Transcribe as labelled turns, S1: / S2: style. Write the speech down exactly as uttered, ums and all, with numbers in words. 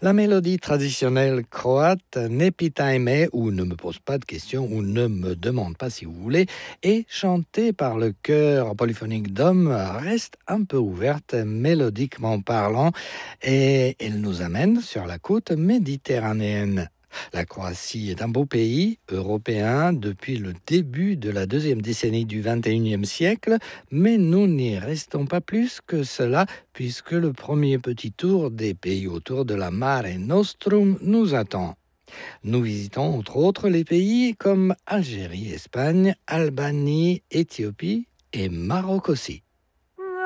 S1: La mélodie traditionnelle croate Ne pitaj me ou Ne me pose pas de questions ou Ne me demande pas si vous voulez est chantée par le chœur polyphonique d'hommes reste un peu ouverte mélodiquement parlant et elle nous amène sur la côte méditerranéenne. La Croatie est un beau pays européen depuis le début de la deuxième décennie du vingt et unième siècle, mais nous n'y restons pas plus que cela puisque le premier petit tour des pays autour de la Mare Nostrum nous attend. Nous visitons entre autres les pays comme Algérie, Espagne, Albanie, Éthiopie et Maroc aussi.